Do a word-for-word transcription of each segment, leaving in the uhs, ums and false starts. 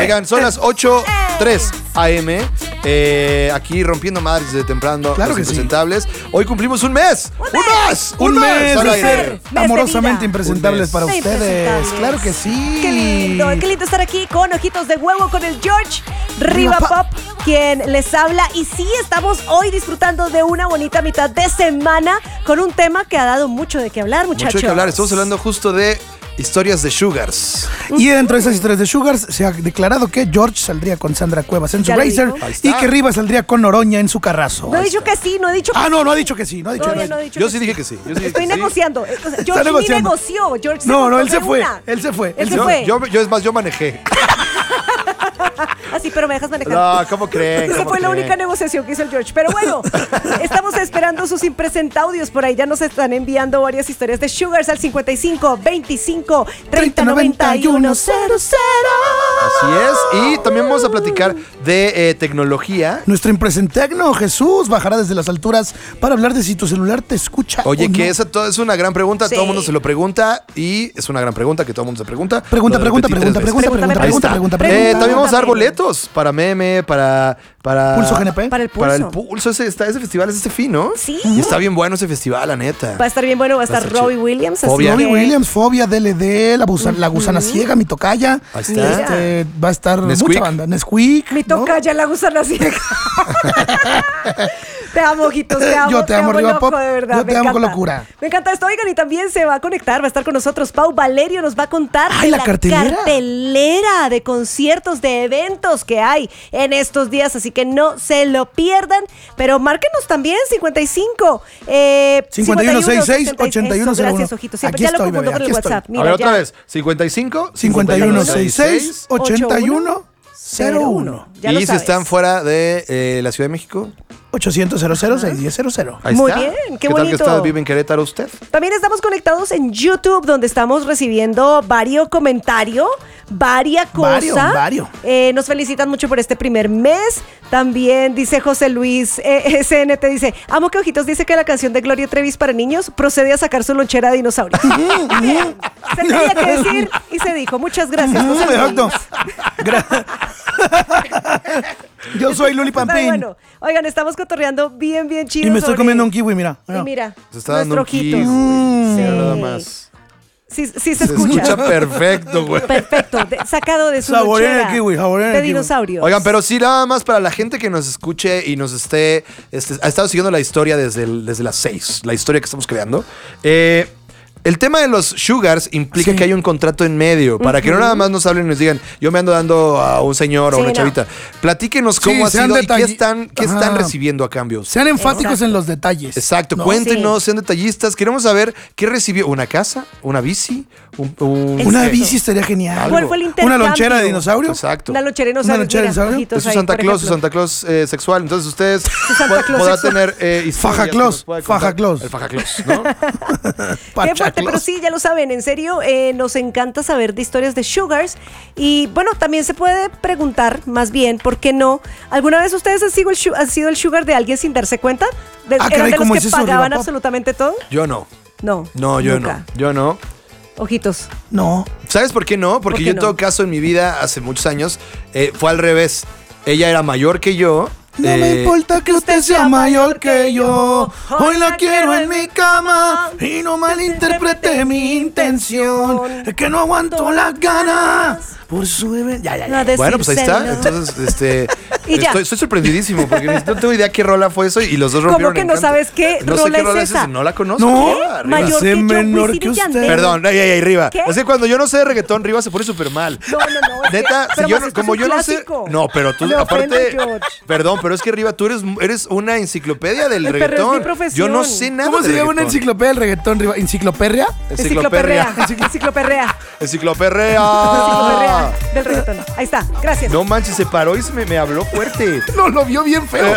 Oigan, son las ocho tres a eme. Eh, aquí rompiendo madres desde temprano. Claro los que sí. impresentables. Hoy cumplimos un mes. Un ¡Un mes! Un mes al de aire. ser Mes de amorosamente vida. impresentables Un mes. para De ustedes. impresentables. Claro que sí. Qué lindo, qué lindo estar aquí con Ojitos de Huevo, con el George Riva Riva Pop, quien les habla. Y sí, estamos hoy disfrutando de una bonita mitad de semana con un tema que ha dado mucho de qué hablar, muchachos. Mucho de que hablar. Estamos hablando justo de historias de sugars. Y dentro de esas historias de Sugars se ha declarado que George saldría con Sandra Cuevas en su Ya lo Racer dijo. Ahí está. y que Riva saldría con Noroña en su carrazo. No he dicho que sí, no he dicho que Ah, sí. no, no ha dicho que sí. No ha dicho Todavía que no he sí. dicho Yo que sí dije que sí. Yo sí dije Estoy que sí. negociando. George ni negociando. negoció. George se No, no, él montó se de fue. una. Él se fue. Él Él se se fue. Yo, yo, es más, yo manejé. Ah, sí, pero me dejas manejar. No, ¿cómo creen? Esa ¿Cómo fue la creen? única negociación que hizo el George. Pero bueno, estamos esperando sus impresentaudios. Por ahí ya nos están enviando varias historias de Sugars al cincuenta y cinco, veinticinco, treinta, noventa y uno, cero, cero. Así es. Y también vamos a platicar de eh, tecnología. Nuestro impresentecno, Jesús, bajará desde las alturas para hablar de si tu celular te escucha. Oye, o que no. esa to- es una gran pregunta, Sí. todo el mundo se lo pregunta y es una gran pregunta que todo el mundo se pregunta. Pregunta, Lo pregunta, repetí pregunta, tres pregunta, veces. pregunta, Ahí pregunta, está. pregunta, Eh, pregunta. también vamos a dar Pregúntame. boletos para meme, para... para Pulso G N P. Para el pulso. Para el pulso, ese, está, ese festival es este fin, ¿no? Sí. Y está bien bueno ese festival, la neta. Va a estar bien bueno, va a estar Va a estar Robbie chido. Williams. Fobia. así Robbie que- Williams, Fobia, D L D, la, busa- la gusana ciega, mi tocaya. Ahí está. Este, va a estar Nesquik. mucha banda. Nesquik. Mi ¿no? toca ya la gusana ciega. Te amo, ojitos, te amo. Yo te amo, Riva loco, Pop. de verdad. Yo te me amo con encanta. locura. Me encanta esto. Oigan, y también se va a conectar, va a estar con nosotros Pau Valerio, nos va a contar Ay, de la cartelera. cartelera de conciertos, de eventos que hay en estos días, así que no se lo pierdan. Pero márquenos también, cincuenta y cinco, eh, cincuenta y uno, sesenta y seis, ochenta y uno cero uno. Gracias, ojitos. Siempre Aquí ya lo estoy, confundo bebé, con el aquí estoy. WhatsApp. A ver, otra ya. vez. cincuenta y cinco, cincuenta y uno, sesenta y seis, ochenta y uno cero uno. Ya lo Y si sabes. están fuera de eh, la Ciudad de México, ochocientos, cero cero, seis diez, cero cero. ahí Muy está. bien, qué tal que bonito. está, vive en Querétaro usted? También estamos conectados en YouTube, donde estamos recibiendo varios comentarios, varias Vario, cosas. vario. Eh, nos felicitan mucho por este primer mes. También dice José Luis eh, S N T, dice, amo que Ojitos dice que la canción de Gloria Trevis para niños procede a sacar su lonchera de dinosaurio. Bien, se tenía que decir y se dijo. Muchas gracias, José Luis. Exacto. Gra- Yo soy Luli Está Pampín. bueno. Oigan, estamos cotorreando bien, bien chido. Y me estoy sobre- comiendo un kiwi, mira. Y mira, Se está dando nuestro un kiwi, ojitos. güey. Sí. Mira nada más. Sí, sí se Se escucha. escucha perfecto, güey. Perfecto, de- sacado de su Saborean lonchera el kiwi, saborean de el kiwi. dinosaurios. Oigan, pero sí, nada más para la gente que nos escuche y nos esté, este, ha estado siguiendo la historia desde, el- desde las seis, la historia que estamos creando. Eh, el tema de los sugars implica Sí. que hay un contrato en medio, para que no nada más nos hablen y nos digan, yo me ando dando a un señor o Sí, una no. chavita. Platíquenos cómo Sí, ha sean sido y qué detalli- están, qué Ajá. están recibiendo a cambio. Sean enfáticos Exacto. en los detalles. Exacto, ¿no? cuéntenos, Sí. sean detallistas. Queremos saber qué recibió. ¿Una casa? ¿Una bici? Un, un- Una Exacto. bici estaría genial. Algo. ¿Cuál fue el Una intercambio? lonchera de dinosaurio. Exacto. Una lonchera de Una dinosaurios. lonchera de mira, dinosaurio. ojitos Es su ahí, Santa por Claus, su ejemplo. Santa Claus eh, sexual. Entonces ustedes Su Santa po- Claus podrán sexual. tener eh, historias Faja que Claus, nos pueda Faja contar. Claus. El Faja Claus, ¿no? Qué Pacha fuerte, pero Claus. sí, ya lo saben, en serio, eh, nos encanta saber de historias de sugars. Y bueno, también se puede preguntar, más bien, ¿por qué no? ¿Alguna vez ustedes han sido el, su- han sido el sugar de alguien sin darse cuenta? De- Ah, ¿Eran caray, de los ¿cómo que es eso, pagaban Riva Pop? absolutamente todo? Yo no. No. No, yo nunca. no. Yo no. Ojitos. No. ¿Sabes por qué no? Porque ¿Por qué yo en no? todo caso en mi vida, hace muchos años, eh, fue al revés. Ella era mayor que yo. No me eh, importa que usted sea mayor que yo. Hoy la quiero en mi cama. Y no malinterprete mi intención. Es que no aguanto las ganas. Por su bebé. Ya, ya, No, ya. Bueno, pues ahí está. decírselo. Entonces, este. Y ya. estoy, estoy sorprendidísimo porque no tengo idea qué rola fue eso y los dos ¿Cómo rompieron que en no canto. sabes qué No sé rola qué es rola es esa? esa. No la conozco. No. ¿Qué? Arriba. Mayor Sé que yo, menor Wisin que y usted. Yandel. Perdón, ahí, ahí, ahí, arriba. ¿Qué? Es que cuando yo no sé de reggaetón, Riva se pone súper mal. No, no, no. es que- Neta, si pero yo más no- esto como es yo un no sé. clásico. No, pero tú, Me ofende, aparte. George. Perdón, pero es que Riva, tú eres, eres una enciclopedia del Pero es mi reggaetón. profesión. Yo no sé nada. ¿Cómo de se llama una reggaetón. enciclopedia del reggaetón? Riva? ¿Enciclopedia? Encicloperrea. Encicloperrea. Encicloperrea. Encicloperrea del reggaetón. Ahí está. Gracias. No manches, se paró y se me, me habló fuerte. No, lo vio bien feo.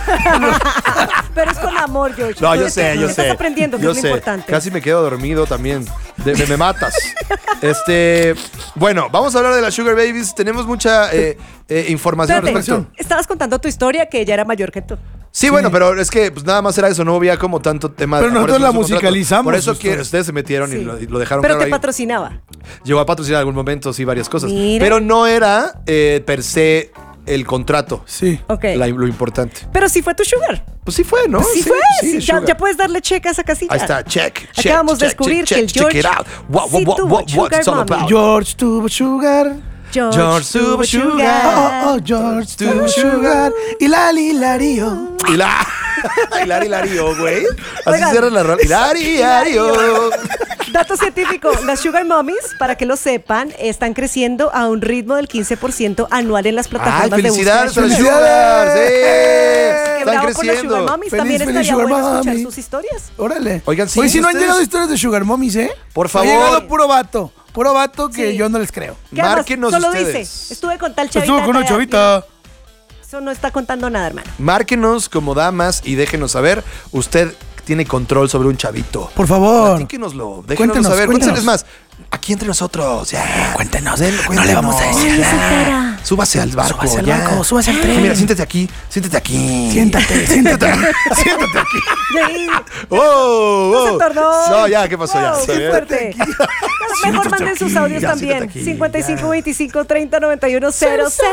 Pero es con amor, George. No, yo Estás- sé, yo sé. Estás aprendiendo, que yo es lo sé. importante. Casi me quedo dormido también. De- me, me matas. Este, bueno, vamos a hablar de las Sugar Babies. Tenemos mucha eh, eh, información al Espérate, respecto. estabas contando tu historia que ella era mayor que tú. Sí, bueno, pero es que pues nada más era eso, no había como tanto tema. Pero por nosotros eso la hizo contrato. musicalizamos, Por eso ustedes. que ustedes se metieron Sí. y, lo, y lo dejaron Pero claro te ahí. patrocinaba. Llegó a patrocinar en algún momento, sí, varias cosas. Mira. Pero no era eh, per se el contrato Sí. Ok. la- lo importante. Pero sí fue tu sugar. Pues sí fue, ¿no? Sí, fue. sí, ya, sugar. ya puedes darle check a esa casilla. Ahí está, check, check. Acabamos de check, descubrir check, que el check, George check it out. What, sí what, what, tuvo what, what's sugar it all mommy. about? George tuvo sugar. George, George tuvo sugar. Oh, oh, George tuvo sugar. Y la lilario. Y la... Hilari, Hilario, güey. Así Oigan. cierra la rola. Hilari, Hilario. Dato científico, las Sugar Mommies, para que lo sepan, están creciendo a un ritmo del quince por ciento anual en las Ay, plataformas de felicidades a búsqueda. las de sugar. Sugar. Sí. Qué Están bravo por las Sugar creciendo. Mommies. Feliz, También feliz estaría Sugar bueno escuchar Mommy. sus historias. Órale. Oigan, sí, Oye, si no han ustedes- llegado historias de Sugar Mommies, ¿eh? Por favor. Ha llegado puro vato. Puro vato que Sí. yo no les creo. ¿Qué además Márquenos solo ustedes. dice, estuve con tal chavita. Estuvo con una tal- chavita. Eso no está contando nada, hermano. Márquenos como damas y déjenos saber. Usted tiene control sobre un chavito. Por favor. Platíquenoslo, déjenos Cuéntenos, saber. cuéntenos. Es más, aquí entre nosotros. Ya. Cuéntenos. Den- No le vamos a cuéntenos. decir Ya. nada. Súbase al barco. Súbase al ya. barco, súbase al tren. Mira, siéntate aquí. Siéntate aquí. Siéntate, siéntate. Siéntate aquí. Sí. ¡Oh! No oh. se tornó. No, ya, ¿qué pasó? Ya. Wow, Está qué bien. fuerte. Mejor manden sus audios Ya, también. siéntate aquí, cincuenta y cinco ya. veinticinco treinta noventa y uno cero cero.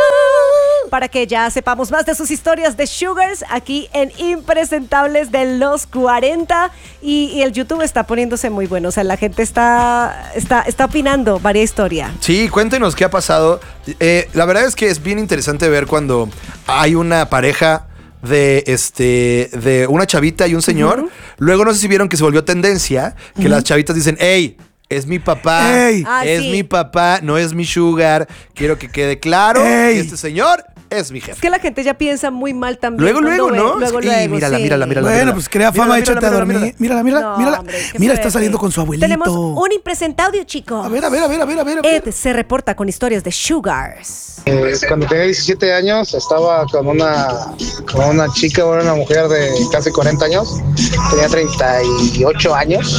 Para que ya sepamos más de sus historias de Sugars aquí en Impresentables de los cuarenta. Y, y el YouTube está poniéndose muy bueno. O sea, la gente está, está, está opinando varias historias. Sí, cuéntenos qué ha pasado. Eh, la verdad es que es bien interesante ver cuando hay una pareja de este de una chavita y un señor. Luego no sé si vieron que se volvió tendencia que las chavitas dicen, hey, es mi papá, Ey. Ah, es sí. mi papá, no es mi sugar. Quiero que quede claro Ey. que este señor es mi Es jefe. que la gente ya piensa muy mal también. Luego, cuando luego, ve- ¿no? Luego, Y luego, mírala, sí. mírala, mírala. Bueno, pues crea Mírala, fama, mírala, échate a mírala, dormir. mírala. Mírala, mírala, No, mírala. hombre, qué Mira, está fuerte. saliendo con su abuelito. Tenemos un impresentaudio, chicos. A ver, a ver, a ver, a ver, a ver. a ver. Ed se reporta con historias de Sugars. Eh, cuando tenía diecisiete años estaba con una, con una chica, bueno, una mujer de casi cuarenta años, tenía treinta y ocho años,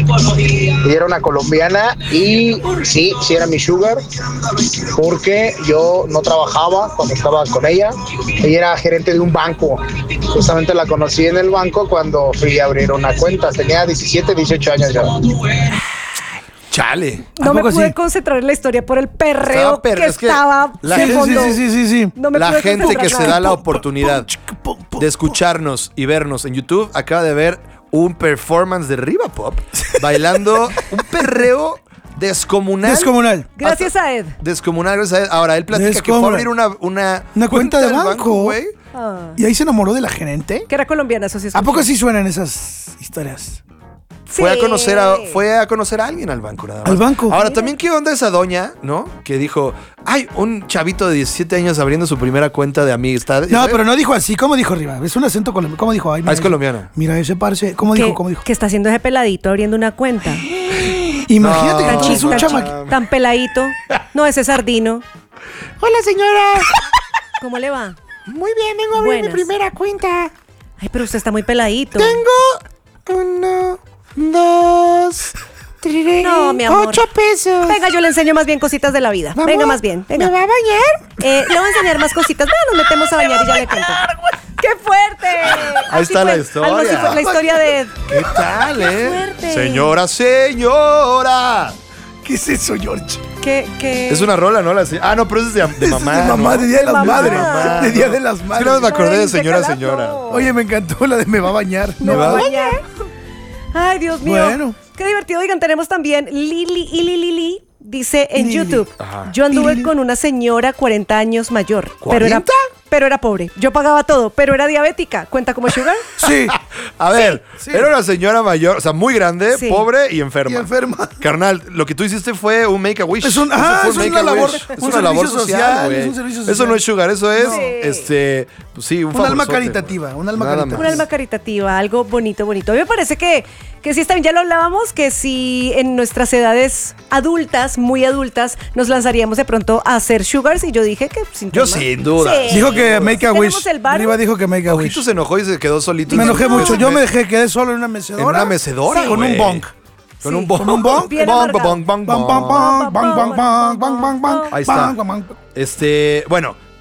y era una colombiana y sí, sí era mi sugar, porque yo no trabajaba cuando estaba con ella, ella era gerente de un banco, justamente la conocí en el banco cuando fui a abrir una cuenta, tenía diecisiete, dieciocho años ya. Chale. ¿A No me poco pude sí? concentrar en la historia por el perreo Estaba per- que es que estaba la de Sí, gente- sí, fondo. sí, sí, sí, sí. No me La pude gente concentrar que se nada. da la oportunidad de escucharnos y vernos en YouTube acaba de ver un performance de Riva Pop bailando un perreo descomunal. Descomunal. Gracias a Ed. Descomunal, gracias a él. Ahora, él platica que fue a Descomunal. abrir una, una, Una cuenta de del banco. güey. Ah. Y ahí se enamoró de la gerente. Que era colombiana, eso sí ¿A escuché. poco sí suenan esas historias? Fue, Sí. a conocer a, fue a conocer a alguien al banco, nada más. ¿Al banco? Ahora, Mira. también, ¿qué onda esa doña, no? Que dijo, ay, un chavito de diecisiete años abriendo su primera cuenta de amistad. No, pero no dijo así. ¿Cómo dijo arriba? Es un acento colombiano. ¿Cómo dijo? Ay, mira Ah, es ese- colombiana. Mira ese parce. ¿Cómo que, dijo? ¿Cómo dijo? que está haciendo ese peladito abriendo una cuenta. Imagínate que No. Tan, tú eres chi- un tan, chi- chamaquito. tan peladito. No, ese sardino. Hola, señora. ¿Cómo le va? Muy bien, vengo a abrir Buenas. mi primera cuenta. Ay, pero usted está muy peladito. Tengo uno, dos, tres, No, mi amor. ocho pesos. Venga, yo le enseño más bien cositas de la vida. Vamos, Venga, más bien. Venga. ¿Me va a bañar? Eh, le voy a enseñar más cositas. Venga, nos metemos a bañar y ya le cuento. ¡Qué fuerte! Ahí está la fue, historia. algo así fue la historia de Ed. ¿Qué tal, eh? fuerte. Señora, señora. ¿Qué es eso, George? ¿Qué, qué? Es una rola, ¿no? La se- ah, no, pero eso es de, de Eso es mamá. de mamá, ¿no? de Día de las Mamá. Madres. Mamá. De Día de las Es que Madres. nada más me acordé de Ay, señora, qué señora. calazo. Oye, me encantó la de me va a bañar. Me ¿No? va a va? bañar. Ay, Dios mío. Bueno. Qué divertido. Oigan, tenemos también Lili, Lili, Lili. Dice en Lili. YouTube, Ajá. yo anduve Lili. con una señora cuarenta años mayor, pero era, ¿cuarenta? pero era pobre. Yo pagaba todo, pero era diabética. ¿Cuenta como sugar? Sí. A ver, sí. era una señora mayor, o sea, muy grande, Sí. pobre y enferma. Y enferma. Carnal, lo que tú hiciste fue un make a wish. Es un- Eso ajá, fue es una make a labor- wish. un Es una labor servicio social, social, güey. es un servicio Eso social. no es sugar, eso es, No. este, pues sí, un Un alma favorzote. caritativa, un alma Nada caritativa. más. Un alma caritativa, algo bonito, bonito. A mí me parece que, que sí está bien, ya lo hablábamos, que si en nuestras edades adultas, muy adultas, nos lanzaríamos de pronto a hacer sugars y yo dije que sin Yo tema. sin duda. Sí. Dijo que make a Si wish. tenemos el varo, Arriba dijo que make a Ojito wish. se enojó y se quedó solito. Me enojé No. mucho. Yo me dejé, quedé solo en una mecedora. En una mecedora, Sí. Con güey. un bong. Con Sí. un bong. Con un bong. Bien Bong, amargado. bong, bong, Bang, bong. bang, bang, bang, bang, bang, bang, bang, bang. Ahí está. Bang, bang, bang. Este, bueno,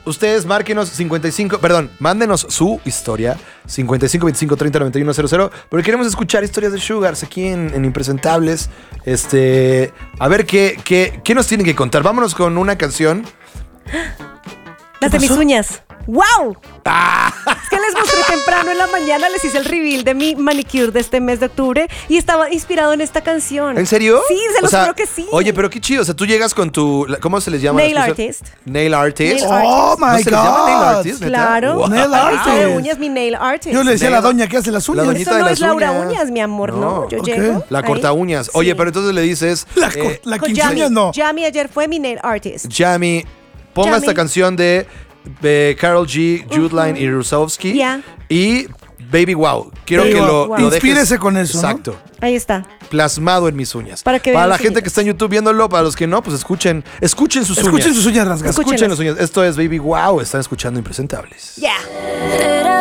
ustedes márquenos cincuenta y cinco, perdón, mándenos su historia, cincuenta y cinco, veinticinco, treinta, noventa y uno, cero cero, porque queremos escuchar historias de Sugars aquí en, en Impresentables. Este, a ver qué, qué, qué nos tienen que contar. Vámonos con una canción. Las de mis uñas. ¡Wow! Ah. Es que les mostré temprano en la mañana, les hice el reveal de mi manicure de este mes de octubre y estaba inspirado en esta canción. ¿En serio? Sí, se O los sea, juro que sí. Oye, pero qué chido. O sea, tú llegas con tu. ¿Cómo se les llama? Nail las cosas? artist. Nail artist. Nail Oh ¿No my se les llama nail God. artist? neta? Claro. Wow. Nail Artista de artist. uñas, mi nail artist. Yo le decía a la Nail- doña que hace las La uñas. doñita Eso de no las es Laura uñas. Uñas, mi amor, no. No. Yo Ok. llego. La ahí. corta uñas. Oye, Sí. pero entonces le dices. La, eh, la Con quinceañera Yami. no. Yami ayer fue mi nail artist. Yami, ponga Yami. esta canción de eh, Karol G, Judeline y Rusowski. Ya. Y Baby Wow. Quiero Baby que Wow. lo, Wow. lo dejes. Inspírese con eso, ¿no? Exacto. Ahí está. Plasmado en mis uñas. Para que vean la las gente uñas. que está en YouTube viéndolo, para los que no, pues escuchen, escuchen sus uñas. Escuchen sus uñas rasgadas. Escuchen Escúchenlas. las uñas. Esto es Baby Wow. Están escuchando Impresentables. Ya. Era